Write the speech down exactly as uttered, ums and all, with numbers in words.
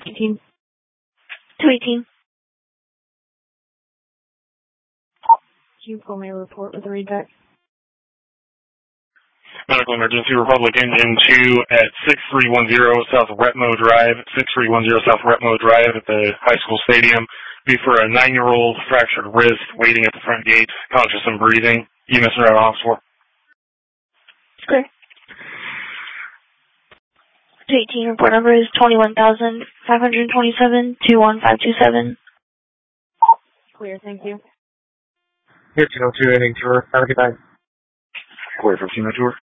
eighteen. two eighteen. Can you pull me a report with a readback? Medical emergency, Republic Engine two at six three one zero South Retmo Drive, six three one zero South Retmo Drive at the high school stadium. Be for a nine-year-old fractured wrist waiting at the front gate, conscious and breathing. E M S and Officer four. Okay. two eighteen, report number is twenty-one thousand five hundred twenty-seven, two one five two seven. Clear, thank you. Here, two oh two, eight eight tour. Have a good night. Clear for Casino Tour.